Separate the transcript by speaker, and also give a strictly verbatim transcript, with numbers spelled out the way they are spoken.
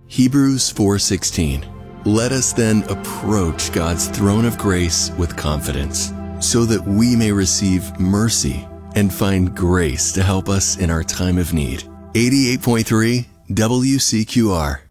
Speaker 1: Hebrews four sixteen. Let us then approach God's throne of grace with confidence, so that we may receive mercy and find grace to help us in our time of need. eighty-eight point three W C Q R.